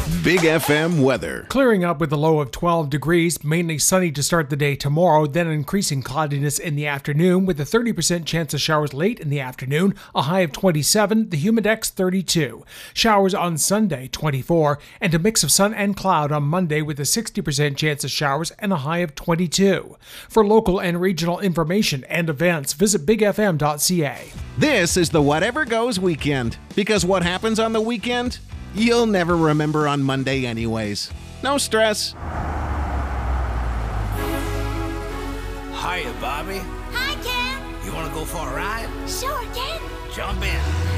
Big FM weather. Clearing up with a low of 12 degrees, mainly sunny to start the day tomorrow, then increasing cloudiness in the afternoon with a 30% chance of showers late in the afternoon, a high of 27, the humidex 32. Showers on Sunday 24, and a mix of sun and cloud on Monday with a 60% chance of showers and a high of 22. For local and regional information and events, visit bigfm.ca. This is the Whatever Goes weekend, because what happens on the weekend, you'll never remember on Monday anyways. No stress. Hiya, Bobby. Hi, Ken. You want to go for a ride? Sure, Ken. Jump in.